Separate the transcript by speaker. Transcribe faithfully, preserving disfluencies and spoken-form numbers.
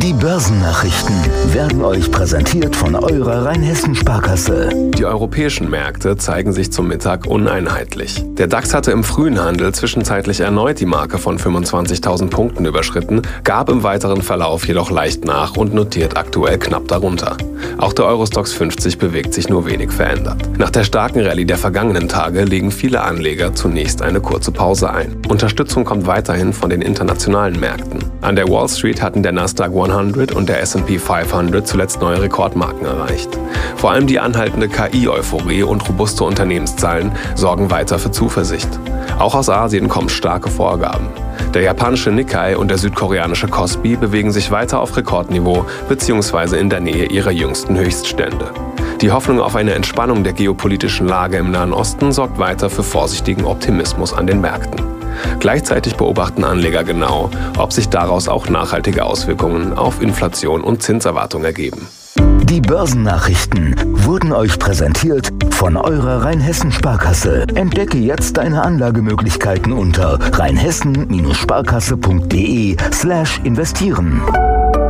Speaker 1: Die Börsennachrichten werden euch präsentiert von eurer Rheinhessen-Sparkasse.
Speaker 2: Die europäischen Märkte zeigen sich zum Mittag uneinheitlich. Der DAX hatte im frühen Handel zwischenzeitlich erneut die Marke von fünfundzwanzigtausend Punkten überschritten, gab im weiteren Verlauf jedoch leicht nach und notiert aktuell knapp darunter. Auch der Eurostoxx fünfzig bewegt sich nur wenig verändert. Nach der starken Rallye der vergangenen Tage legen viele Anleger zunächst eine kurze Pause ein. Unterstützung kommt weiterhin von den internationalen Märkten. An der Wall Street hatten der Nasdaq hundert und der S und P fünfhundert zuletzt neue Rekordmarken erreicht. Vor allem die anhaltende K I-Euphorie und robuste Unternehmenszahlen sorgen weiter für Zuversicht. Auch aus Asien kommen starke Vorgaben. Der japanische Nikkei und der südkoreanische Kospi bewegen sich weiter auf Rekordniveau bzw. in der Nähe ihrer jüngsten Höchststände. Die Hoffnung auf eine Entspannung der geopolitischen Lage im Nahen Osten sorgt weiter für vorsichtigen Optimismus an den Märkten. Gleichzeitig beobachten Anleger genau, ob sich daraus auch nachhaltige Auswirkungen auf Inflation und Zinserwartung ergeben.
Speaker 1: Die Börsennachrichten wurden euch präsentiert von eurer Rheinhessen-Sparkasse. Entdecke jetzt deine Anlagemöglichkeiten unter rheinhessen Sparkasse punkt de slash investieren.